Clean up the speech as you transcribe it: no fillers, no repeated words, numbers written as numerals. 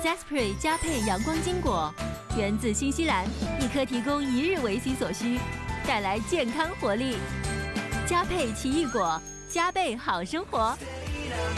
Zespri 加配阳光金果，源自新西兰，一颗提供1日维 C 所需，带来健康活力。加配奇异果，加倍好生活。